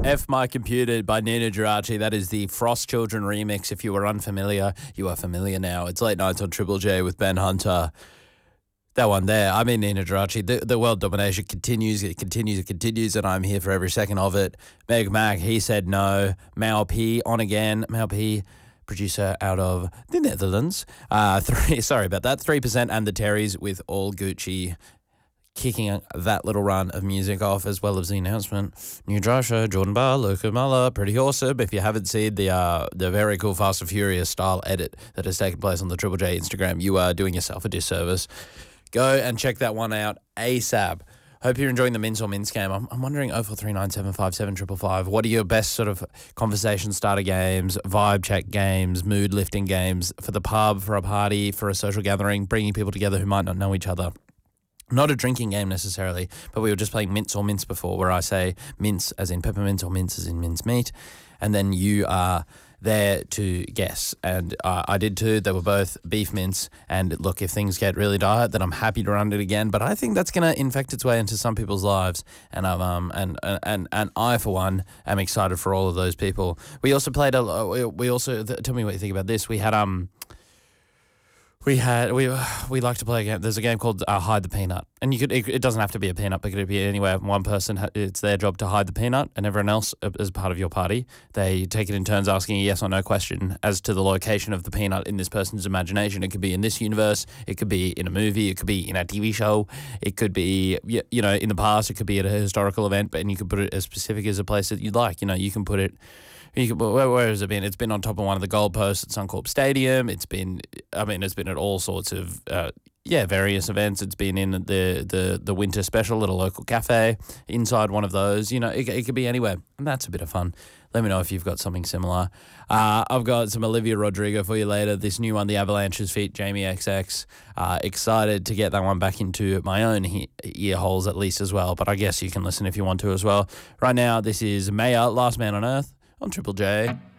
F My Computer by Nina Geraci. That is the Frost Children remix. If you were unfamiliar, you are familiar now. It's Late Nights on Triple J with Ben Hunter. That one there, I mean Nina Geraci. The world domination continues, it continues, and I'm here for every second of it. Meg Mac, he said no. Mal P on again. Mal P, producer out of the Netherlands. Sorry about that. 3% and the Terrys with All Gucci, kicking that little run of music off, as well as the announcement. New drive show, Jordan Barr, Luca Muller, pretty awesome. If you haven't seen the very cool Fast and Furious style edit that has taken place on the Triple J Instagram, you are doing yourself a disservice. Go and check that one out ASAP. Hope you're enjoying the Mince or Mince game. I'm wondering, 0439757555, what are your best sort of conversation starter games, vibe check games, mood lifting games for the pub, for a party, for a social gathering, bringing people together who might not know each other? Not a drinking game necessarily, but we were just playing Mince or Mince before, where I say mince as in peppermint or mince as in mince meat, and then you are there to guess. And I did too. They were both beef mince. And look, if things get really dire, then I'm happy to run it again. But I think that's going to infect its way into some people's lives. And and I, for one, am excited for all of those people. We also played we also tell me what you think about this. We like to play a game. There's a game called Hide the Peanut, and it doesn't have to be a peanut, but it could be anywhere. One person, it's their job to hide the peanut, and everyone else, as part of your party, they take it in turns asking a yes or no question as to the location of the peanut in this person's imagination. It could be in this universe, it could be in a movie, it could be in a TV show, it could be in the past, it could be at a historical event, and you could put it as specific as a place that you'd like. You can put it. Where has it been? It's been on top of one of the goalposts at Suncorp Stadium. It's been at all sorts of various events. It's been in the winter special at a local cafe, inside one of those. It could be anywhere, and that's a bit of fun. Let me know if you've got something similar. I've got some Olivia Rodrigo for you later. This new one, The Avalanches feat Jamie XX. Excited to get that one back into my own ear holes at least as well, but I guess you can listen if you want to as well. Right now, this is Maya, Last Man on Earth, on Triple J.